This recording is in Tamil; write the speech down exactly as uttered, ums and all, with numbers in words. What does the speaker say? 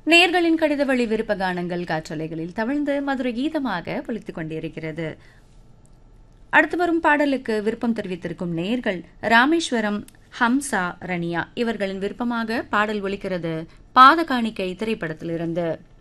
நேர்களின் கடித வழி விருப்ப கானங்கள் காற்றலைகளில் தவிழ்ந்து மதுரை கீதமாக ஒலித்துக் கொண்டிருக்கிறது. அடுத்து வரும் பாடலுக்கு விருப்பம் தெரிவித்திருக்கும் நேர்கள் ராமேஸ்வரம் ஹம்சா ரனியா இவர்களின் விருப்பமாக பாடல் ஒலிக்கிறது பாத காணிக்கை திரைப்படத்திலிருந்து.